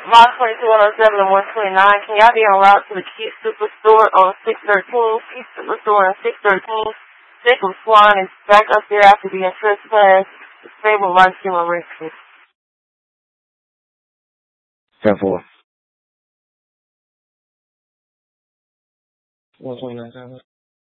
Mile 2207 and 129. Can y'all be en route to the Key Superstore on 613? Key Superstore on 613. Jacob Swan is back up there after being trespassed. Stable Marshall arrested. 10-4. 129.